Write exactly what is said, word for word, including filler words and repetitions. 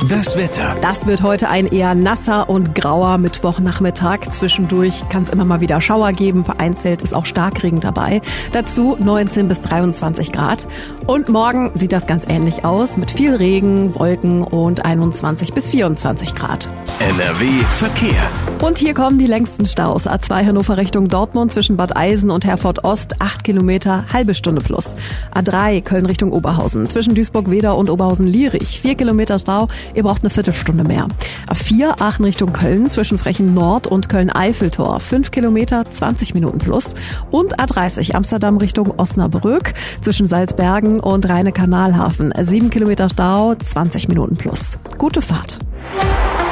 Das Wetter. Das wird heute ein eher nasser und grauer Mittwochnachmittag. Zwischendurch kann es immer mal wieder Schauer geben. Vereinzelt ist auch Starkregen dabei. Dazu neunzehn bis dreiundzwanzig Grad. Und morgen sieht das ganz ähnlich aus mit viel Regen, Wolken und einundzwanzig bis vierundzwanzig Grad. N R W Verkehr. Und hier kommen die längsten Staus. A zwei Hannover Richtung Dortmund zwischen Bad Eilsen und Herford Ost, acht Kilometer, halbe Stunde plus. A drei Köln Richtung Oberhausen zwischen Duisburg-Wedau und Oberhausen-Lierich, vier Kilometer Stau. Ihr braucht eine Viertelstunde mehr. A vier Aachen Richtung Köln zwischen Frechen Nord und Köln-Eiffeltor, fünf Kilometer, zwanzig Minuten plus. Und A dreißig Amsterdam Richtung Osnabrück zwischen Salzbergen und Rheine-Kanalhafen, sieben Kilometer Stau, zwanzig Minuten plus. Gute Fahrt.